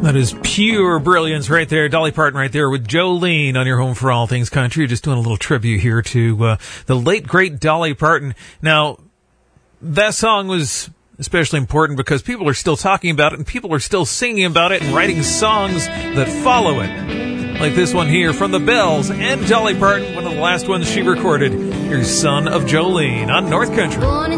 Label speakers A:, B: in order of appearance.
A: That is pure brilliance right there. Dolly Parton right there with Jolene on your home for all things country. Just doing a little tribute here to the late, great Dolly Parton. Now, that song was especially important because people are still talking about it and people are still singing about it and writing songs that follow it. Like this one here from the Bells and Dolly Parton, one of the last ones she recorded. Here's Son of Jolene on North Country.